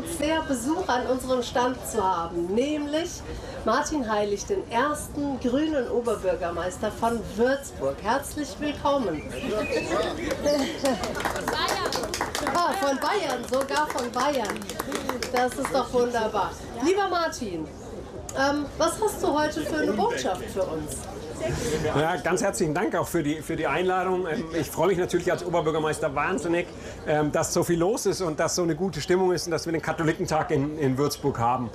uns sehr, Besuch an unserem Stand zu haben, nämlich Martin Heilig, den ersten grünen Oberbürgermeister von Würzburg. Herzlich willkommen. Von Bayern, sogar von Bayern. Das ist doch wunderbar. Lieber Martin, was hast du heute für eine Botschaft für uns? Ja, ganz herzlichen Dank auch für die Einladung. Ich freue mich natürlich als Oberbürgermeister wahnsinnig, dass so viel los ist und dass so eine gute Stimmung ist und dass wir den Katholikentag in Würzburg haben.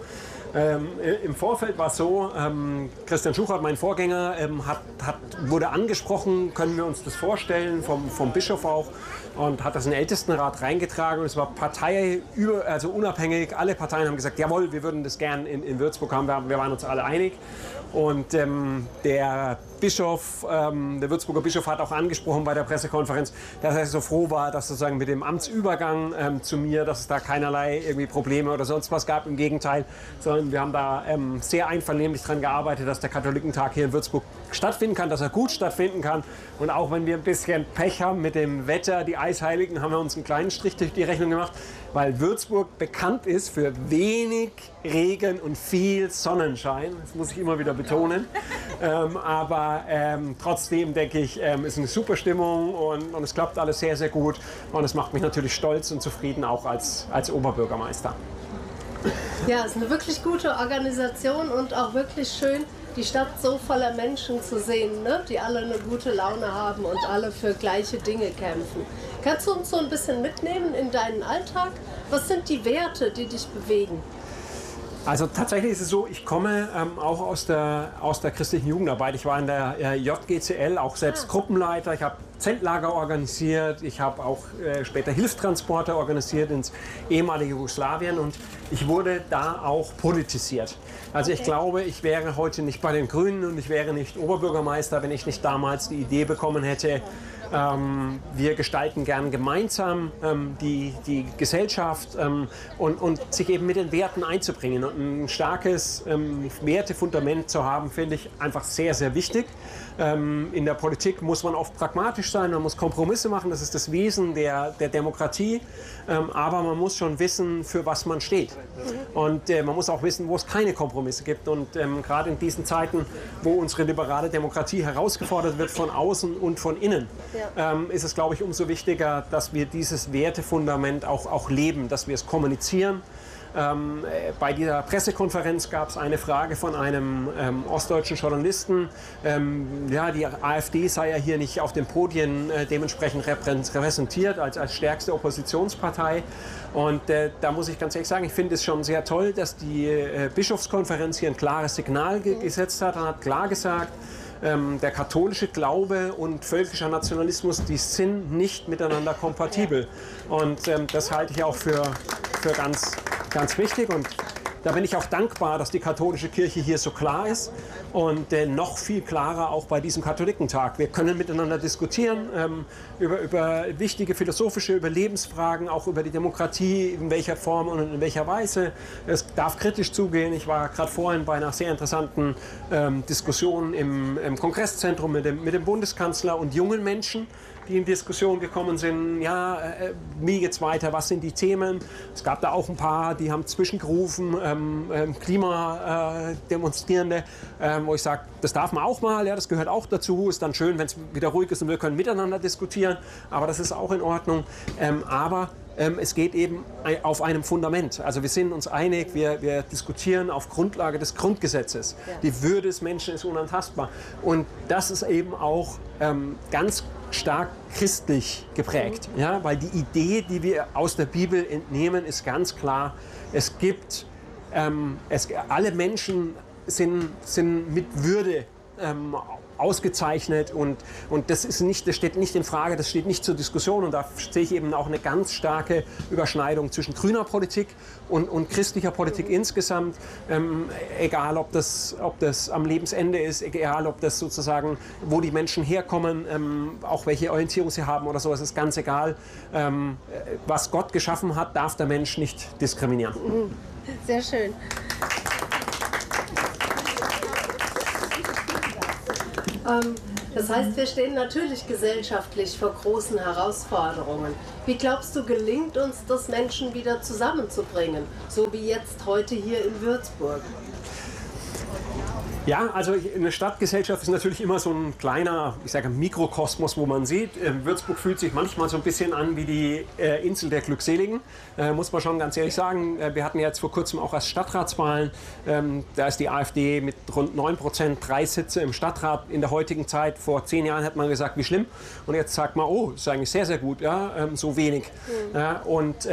Im Vorfeld war es so, Christian Schuchert, mein Vorgänger, wurde angesprochen, können wir uns das vorstellen, vom Bischof auch, und hat das in den Ältestenrat reingetragen. Und es war also unabhängig, alle Parteien haben gesagt, jawohl, wir würden das gern in Würzburg haben, wir waren uns alle einig. Und der Bischof, der Würzburger Bischof hat auch angesprochen bei der Pressekonferenz, dass er so froh war, dass sozusagen mit dem Amtsübergang zu mir, dass es da keinerlei irgendwie Probleme oder sonst was gab. Im Gegenteil, sondern wir haben da sehr einvernehmlich daran gearbeitet, dass der Katholikentag hier in Würzburg stattfinden kann, dass er gut stattfinden kann. Und auch wenn wir ein bisschen Pech haben mit dem Wetter, die Eisheiligen, haben wir uns einen kleinen Strich durch die Rechnung gemacht, weil Würzburg bekannt ist für wenig Regen und viel Sonnenschein. Das muss ich immer wieder betonen. Aber trotzdem denke ich, ist eine super Stimmung und es klappt alles sehr, sehr gut. Und es macht mich natürlich stolz und zufrieden, auch als Oberbürgermeister. Ja, es ist eine wirklich gute Organisation und auch wirklich schön, die Stadt so voller Menschen zu sehen, ne? Die alle eine gute Laune haben und alle für gleiche Dinge kämpfen. Kannst du uns so ein bisschen mitnehmen in deinen Alltag? Was sind die Werte, die dich bewegen? Also tatsächlich ist es so, ich komme auch aus der christlichen Jugendarbeit. Ich war in der JGCL auch selbst Gruppenleiter. Ich habe Zeltlager organisiert. Ich habe auch später Hilfstransporte organisiert ins ehemalige Jugoslawien. Und ich wurde da auch politisiert. Also ich glaube, ich wäre heute nicht bei den Grünen und ich wäre nicht Oberbürgermeister, wenn ich nicht damals die Idee bekommen hätte, wir gestalten gern gemeinsam die Gesellschaft und sich eben mit den Werten einzubringen. Und ein starkes Wertefundament zu haben, finde ich einfach sehr, sehr wichtig. In der Politik muss man oft pragmatisch sein, man muss Kompromisse machen, das ist das Wesen der Demokratie. Aber man muss schon wissen, für was man steht. Und man muss auch wissen, wo es keine Kompromisse gibt. Und gerade in diesen Zeiten, wo unsere liberale Demokratie herausgefordert wird von außen und von innen, ist es, glaube ich, umso wichtiger, dass wir dieses Wertefundament auch leben, dass wir es kommunizieren. Bei dieser Pressekonferenz gab es eine Frage von einem ostdeutschen Journalisten. Die AfD sei ja hier nicht auf den Podien dementsprechend repräsentiert als stärkste Oppositionspartei. Und da muss ich ganz ehrlich sagen, ich finde es schon sehr toll, dass die Bischofskonferenz hier ein klares Signal gesetzt hat und hat klar gesagt, der katholische Glaube und völkischer Nationalismus, die sind nicht miteinander kompatibel. Und das halte ich auch für ganz wichtig. Und da bin ich auch dankbar, dass die katholische Kirche hier so klar ist und noch viel klarer auch bei diesem Katholikentag. Wir können miteinander diskutieren über wichtige philosophische, über Lebensfragen, auch über die Demokratie, in welcher Form und in welcher Weise. Es darf kritisch zugehen. Ich war gerade vorhin bei einer sehr interessanten Diskussion im Kongresszentrum mit dem Bundeskanzler und jungen Menschen, die in Diskussion gekommen sind. Ja, wie geht's weiter? Was sind die Themen? Es gab da auch ein paar, die haben zwischengerufen, Klimademonstrierende, wo ich sage, das darf man auch mal, ja, das gehört auch dazu. Ist dann schön, wenn es wieder ruhig ist und wir können miteinander diskutieren. Aber das ist auch in Ordnung. Es geht eben auf einem Fundament. Also wir sind uns einig, wir diskutieren auf Grundlage des Grundgesetzes. Ja. Die Würde des Menschen ist unantastbar. Und das ist eben auch ganz stark christlich geprägt. Ja? Weil die Idee, die wir aus der Bibel entnehmen, ist ganz klar, alle Menschen sind mit Würde ausgezeichnet und das steht nicht in Frage, das steht nicht zur Diskussion und da sehe ich eben auch eine ganz starke Überschneidung zwischen grüner Politik und christlicher Politik insgesamt, egal ob das am Lebensende ist, egal ob das sozusagen, wo die Menschen herkommen, auch welche Orientierung sie haben oder so, es ist ganz egal. Was Gott geschaffen hat, darf der Mensch nicht diskriminieren. Sehr schön. Das heißt, wir stehen natürlich gesellschaftlich vor großen Herausforderungen. Wie glaubst du, gelingt uns das, Menschen wieder zusammenzubringen, so wie jetzt heute hier in Würzburg? Ja, also eine Stadtgesellschaft ist natürlich immer so ein kleiner, ich sage Mikrokosmos, wo man sieht, Würzburg fühlt sich manchmal so ein bisschen an wie die Insel der Glückseligen, muss man schon ganz ehrlich sagen. Wir hatten jetzt vor kurzem auch erst Stadtratswahlen, da ist die AfD mit rund 9%, 3 Sitze im Stadtrat in der heutigen Zeit. Vor 10 Jahren hat man gesagt, wie schlimm, und jetzt sagt man, oh, ist eigentlich sehr, sehr gut, ja, so wenig. Ja,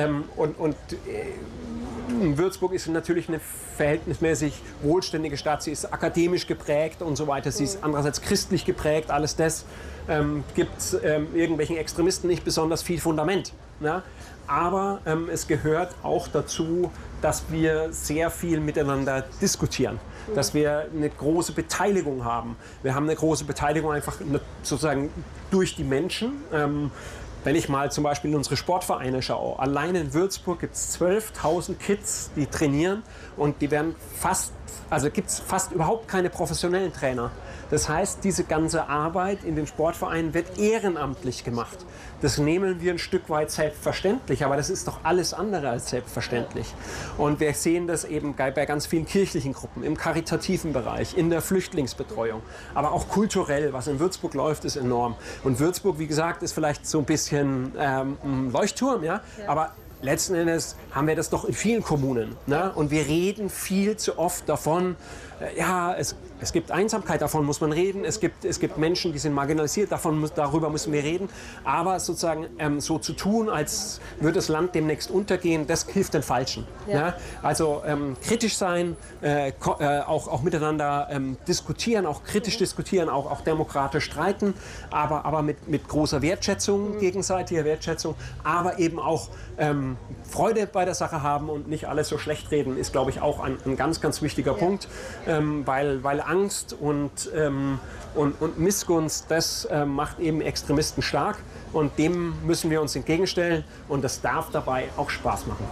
Würzburg ist natürlich eine verhältnismäßig wohlständige Stadt. Sie ist akademisch geprägt und so weiter. Sie ist andererseits christlich geprägt. Alles das gibt irgendwelchen Extremisten nicht besonders viel Fundament. Ne? Aber es gehört auch dazu, dass wir sehr viel miteinander diskutieren. Dass wir eine große Beteiligung haben. Wir haben eine große Beteiligung einfach sozusagen durch die Menschen. Wenn ich mal zum Beispiel in unsere Sportvereine schaue, allein in Würzburg gibt es 12.000 Kids, die trainieren, und die werden gibt es fast überhaupt keine professionellen Trainer. Das heißt, diese ganze Arbeit in den Sportvereinen wird ehrenamtlich gemacht. Das nehmen wir ein Stück weit selbstverständlich, aber das ist doch alles andere als selbstverständlich. Und wir sehen das eben bei ganz vielen kirchlichen Gruppen, im karitativen Bereich, in der Flüchtlingsbetreuung, aber auch kulturell. Was in Würzburg läuft, ist enorm. Und Würzburg, wie gesagt, ist vielleicht so ein bisschen ein Leuchtturm, ja? Aber letzten Endes haben wir das doch in vielen Kommunen. Ne? Und wir reden viel zu oft davon, es gibt Einsamkeit, davon muss man reden. Es gibt Menschen, die sind marginalisiert, darüber müssen wir reden. Aber sozusagen so zu tun, als würde das Land demnächst untergehen, das hilft den Falschen. Ja. Ne? Also kritisch sein, auch miteinander diskutieren, auch kritisch diskutieren, auch demokratisch streiten, aber mit großer Wertschätzung, gegenseitiger Wertschätzung, aber eben auch Freude bei der Sache haben und nicht alles so schlecht reden, ist, glaube ich, auch ein ganz, ganz wichtiger Punkt, weil Angst und Missgunst, das macht eben Extremisten stark, und dem müssen wir uns entgegenstellen, und das darf dabei auch Spaß machen.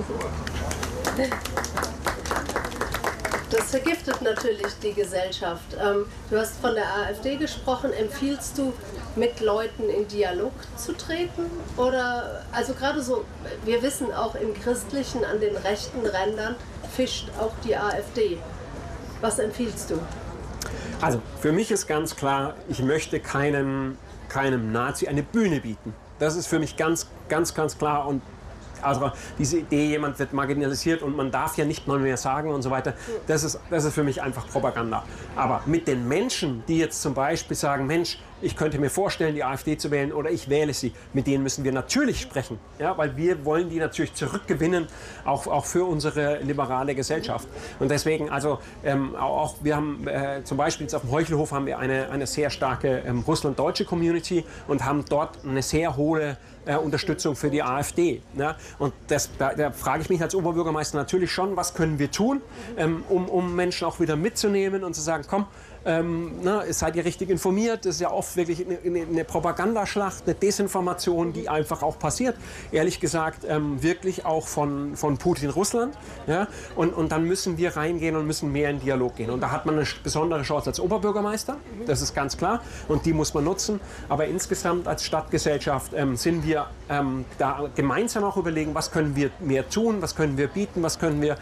Das vergiftet natürlich die Gesellschaft. Du hast von der AfD gesprochen. Empfiehlst du, mit Leuten in Dialog zu treten? Oder, also gerade so, wir wissen auch im Christlichen, an den rechten Rändern fischt auch die AfD. Was empfiehlst du? Also für mich ist ganz klar, ich möchte keinem Nazi eine Bühne bieten. Das ist für mich ganz, ganz, ganz klar. Und also diese Idee, jemand wird marginalisiert und man darf ja nicht mal mehr sagen und so weiter, das ist für mich einfach Propaganda. Aber mit den Menschen, die jetzt zum Beispiel sagen, Mensch, ich könnte mir vorstellen, die AfD zu wählen oder ich wähle sie, mit denen müssen wir natürlich sprechen, ja, weil wir wollen die natürlich zurückgewinnen, auch für unsere liberale Gesellschaft. Und deswegen, also auch wir haben zum Beispiel jetzt auf dem Heuchelhof haben wir eine sehr starke russlanddeutsche Community und haben dort eine sehr hohe Unterstützung für die AfD. Ne? Und da frage ich mich als Oberbürgermeister natürlich schon, was können wir tun, um Menschen auch wieder mitzunehmen und zu sagen, komm, seid ihr richtig informiert. Das ist ja oft wirklich eine Propagandaschlacht, eine Desinformation, die einfach auch passiert. Ehrlich gesagt, wirklich auch von Putin Russland. Ja? Und dann müssen wir reingehen und müssen mehr in Dialog gehen. Und da hat man eine besondere Chance als Oberbürgermeister, das ist ganz klar. Und die muss man nutzen. Aber insgesamt als Stadtgesellschaft sind wir da gemeinsam auch überlegen, was können wir mehr tun, was können wir bieten, was können wir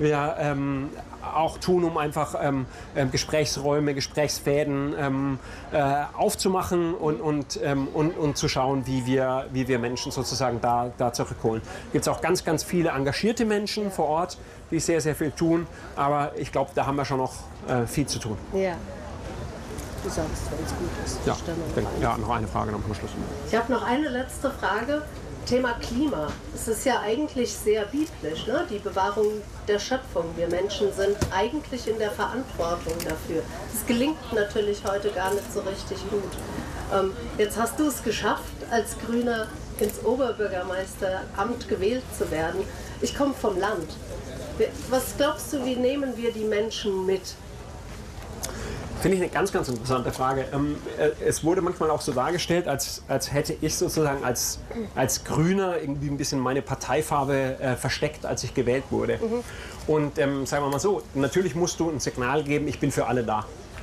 auch tun, um einfach Gesprächsräume, Gesprächsfäden aufzumachen und zu schauen, wie wir Menschen sozusagen da zurückholen. Es gibt auch ganz, ganz viele engagierte Menschen vor Ort, die sehr, sehr viel tun, aber ich glaube, da haben wir schon noch viel zu tun. Ja. Du sagst, wenn es gut ist. Ja, noch eine Frage noch am Schluss. Ich habe noch eine letzte Frage. Thema Klima. Es ist ja eigentlich sehr biblisch, ne? Die Bewahrung der Schöpfung. Wir Menschen sind eigentlich in der Verantwortung dafür. Das gelingt natürlich heute gar nicht so richtig gut. Jetzt hast du es geschafft, als Grüner ins Oberbürgermeisteramt gewählt zu werden. Ich komme vom Land. Was glaubst du, wie nehmen wir die Menschen mit? Finde ich eine ganz, ganz interessante Frage. Es wurde manchmal auch so dargestellt, als hätte ich sozusagen als Grüner irgendwie ein bisschen meine Parteifarbe versteckt, als ich gewählt wurde. Und sagen wir mal so, natürlich musst du ein Signal geben, ich bin für alle da.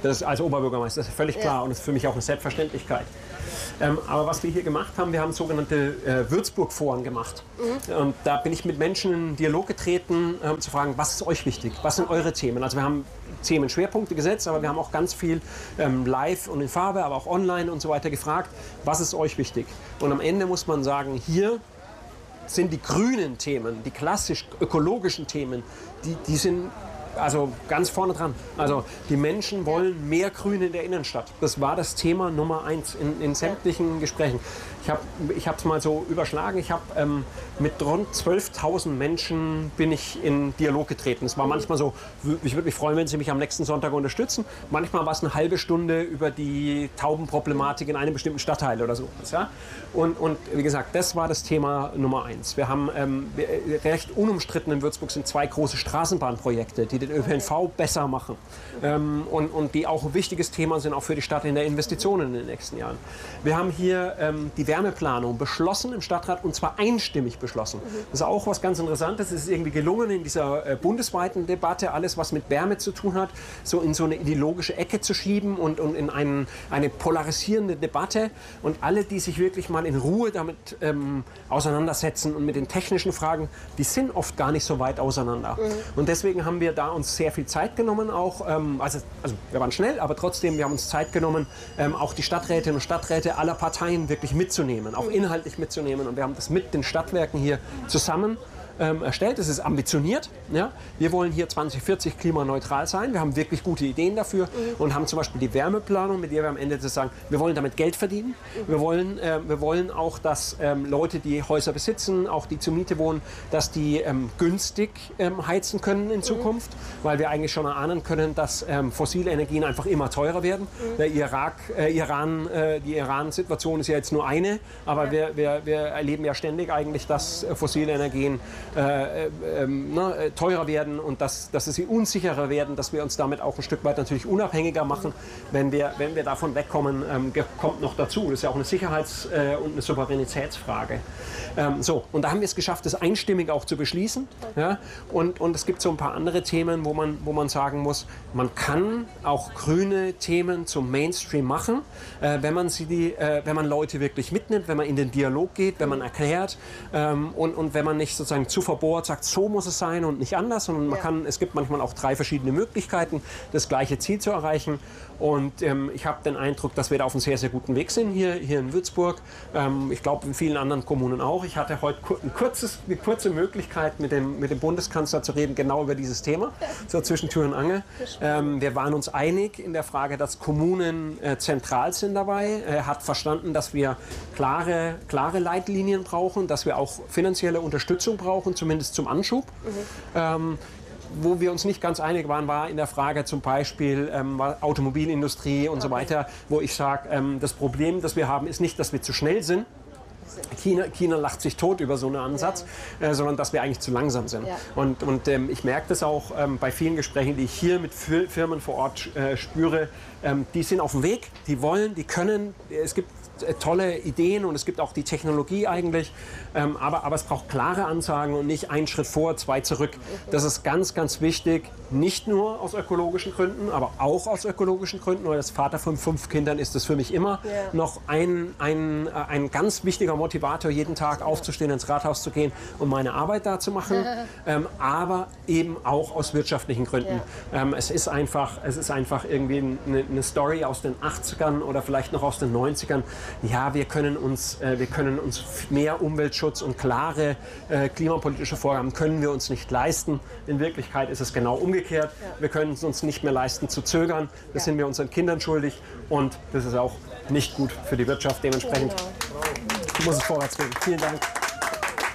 Das ist als Oberbürgermeister, das ist völlig klar und das ist für mich auch eine Selbstverständlichkeit. Aber was wir hier gemacht haben, wir haben sogenannte Würzburg-Foren gemacht. Und da bin ich mit Menschen in Dialog getreten, zu fragen, was ist euch wichtig? Was sind eure Themen? Also wir haben Themenschwerpunkte gesetzt, aber wir haben auch ganz viel live und in Farbe, aber auch online und so weiter gefragt, was ist euch wichtig? Und am Ende muss man sagen, hier sind die grünen Themen, die klassisch ökologischen Themen, die sind also ganz vorne dran. Also die Menschen wollen mehr Grün in der Innenstadt. Das war das Thema Nummer 1 in sämtlichen Gesprächen. Ich habe es mal so überschlagen. Ich habe mit rund 12.000 Menschen bin ich in Dialog getreten. Es war manchmal so, ich würde mich freuen, wenn Sie mich am nächsten Sonntag unterstützen. Manchmal war es eine halbe Stunde über die Taubenproblematik in einem bestimmten Stadtteil oder so. Ja? Und wie gesagt, das war das Thema Nummer 1. Wir haben recht unumstritten in Würzburg sind 2 große Straßenbahnprojekte, die den ÖPNV besser machen und die auch ein wichtiges Thema sind, auch für die Stadt in der Investitionen in den nächsten Jahren. Wir haben hier die Wärmeplanung beschlossen im Stadtrat und zwar einstimmig beschlossen. Das ist auch was ganz Interessantes. Es ist irgendwie gelungen in dieser bundesweiten Debatte, alles was mit Wärme zu tun hat, so in so eine ideologische Ecke zu schieben und in eine polarisierende Debatte und alle, die sich wirklich mal in Ruhe damit auseinandersetzen und mit den technischen Fragen, die sind oft gar nicht so weit auseinander. Und deswegen haben wir da uns sehr viel Zeit genommen auch, also wir waren schnell, aber trotzdem, wir haben uns Zeit genommen, auch die Stadträtinnen und Stadträte aller Parteien wirklich mitzunehmen, auch inhaltlich mitzunehmen und wir haben das mit den Stadtwerken hier zusammen erstellt. Es ist ambitioniert. Ja? Wir wollen hier 2040 klimaneutral sein. Wir haben wirklich gute Ideen dafür und haben zum Beispiel die Wärmeplanung, mit der wir am Ende sagen, wir wollen damit Geld verdienen. Wir wollen auch, dass Leute, die Häuser besitzen, auch die zur Miete wohnen, dass die günstig heizen können in Zukunft, weil wir eigentlich schon erahnen können, dass fossile Energien einfach immer teurer werden. Der die Iran-Situation ist ja jetzt nur eine, aber wir erleben ja ständig eigentlich, dass fossile Energien teurer werden und dass sie unsicherer werden, dass wir uns damit auch ein Stück weit natürlich unabhängiger machen, wenn wir davon wegkommen, kommt noch dazu. Das ist ja auch eine Sicherheits- und eine Souveränitätsfrage. Und da haben wir es geschafft, das einstimmig auch zu beschließen. Ja? Und es gibt so ein paar andere Themen, wo man sagen muss, man kann auch grüne Themen zum Mainstream machen, wenn man Leute wirklich mitnimmt, wenn man in den Dialog geht, wenn man erklärt und wenn man nicht sozusagen zu verbohrt sagt, so muss es sein und nicht anders, sondern es gibt manchmal auch 3 verschiedene Möglichkeiten, das gleiche Ziel zu erreichen. Und ich habe den Eindruck, dass wir da auf einem sehr, sehr guten Weg sind hier in Würzburg. Ich glaube, in vielen anderen Kommunen auch. Ich hatte heute eine kurze Möglichkeit, mit dem Bundeskanzler zu reden, genau über dieses Thema, so zwischen Tür und Angel. Wir waren uns einig in der Frage, dass Kommunen zentral sind dabei. Er hat verstanden, dass wir klare Leitlinien brauchen, dass wir auch finanzielle Unterstützung brauchen, zumindest zum Anschub. Wo wir uns nicht ganz einig waren, war in der Frage zum Beispiel Automobilindustrie und so weiter, wo ich sage, das Problem, das wir haben, ist nicht, dass wir zu schnell sind. China lacht sich tot über so einen Ansatz, sondern dass wir eigentlich zu langsam sind. Ja. Und ich merke das auch bei vielen Gesprächen, die ich hier mit Firmen vor Ort spüre, die sind auf dem Weg, die wollen, die können, es gibt tolle Ideen und es gibt auch die Technologie eigentlich, aber es braucht klare Ansagen und nicht einen Schritt vor, 2 zurück. Das ist ganz, ganz wichtig, nicht nur aus ökologischen Gründen, aber auch aus ökologischen Gründen, weil als Vater von 5 Kindern ist das für mich immer noch ein ganz wichtiger Motivator, jeden Tag aufzustehen, ins Rathaus zu gehen und meine Arbeit da zu machen, aber eben auch aus wirtschaftlichen Gründen. Es ist einfach irgendwie eine Story aus den 80ern oder vielleicht noch aus den 90ern. Ja, wir können uns mehr Umweltschutz und klare klimapolitische Vorgaben können wir uns nicht leisten. In Wirklichkeit ist es genau umgekehrt. Wir können es uns nicht mehr leisten zu zögern. Das sind wir unseren Kindern schuldig und das ist auch nicht gut für die Wirtschaft. Dementsprechend muss es vorwärts gehen. Vielen Dank.